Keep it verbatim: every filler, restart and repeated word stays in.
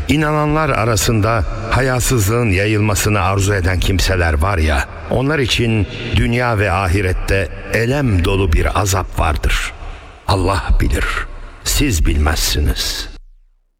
İnananlar arasında hayasızlığın yayılmasını arzu eden kimseler var ya, onlar için dünya ve ahirette elem dolu bir azap vardır. Allah bilir, siz bilmezsiniz.